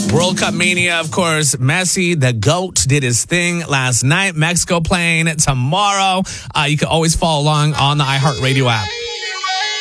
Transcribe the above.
World Cup mania, of course. Messi, the GOAT, did his thing last night. Mexico playing tomorrow. You can always follow along on the iHeartRadio app.